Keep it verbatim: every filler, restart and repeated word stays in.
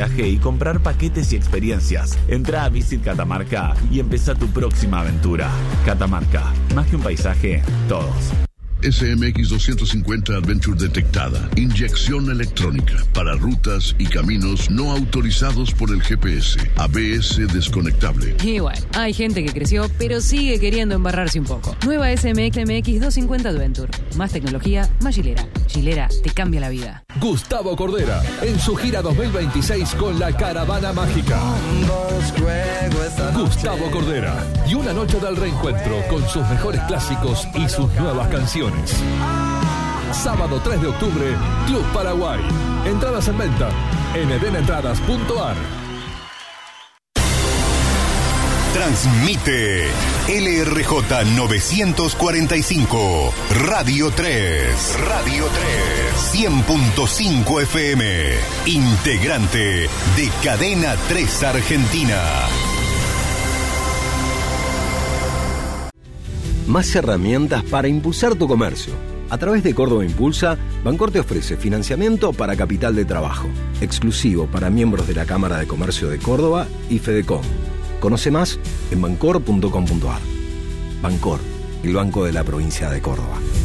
viaje y comprar paquetes y experiencias. Entra a Visit Catamarca y empezá tu próxima aventura. Catamarca, más que un paisaje, todos. S M X doscientos cincuenta Adventure detectada. Inyección electrónica para rutas y caminos no autorizados por el G P S. A B S desconectable. Y bueno, hay gente que creció, pero sigue queriendo embarrarse un poco. Nueva S M X doscientos cincuenta Adventure. Más tecnología, más Gilera. Gilera te cambia la vida. Gustavo Cordera, en su gira dos mil veintiséis con la Caravana Mágica. Gustavo Cordera. Y una noche del reencuentro con sus mejores clásicos y sus nuevas canciones. Sábado tres de octubre, Club Paraguay. Entradas en venta en eden entradas punto a r. Transmite L R J novecientos cuarenta y cinco, Radio tres. Radio tres. cien punto cinco F M. Integrante de Cadena tres Argentina. Más herramientas para impulsar tu comercio. A través de Córdoba Impulsa, Bancor te ofrece financiamiento para capital de trabajo, exclusivo para miembros de la Cámara de Comercio de Córdoba y Fedecom. Conoce más en bancor punto com punto a r. Bancor, el banco de la provincia de Córdoba.